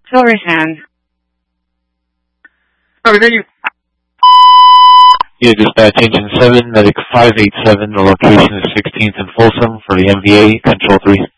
Silverhand. Sorry, thank you. Yeah, dispatch Engine 7, Medic 587, the location is 16th and Folsom for the MVA, Control 3.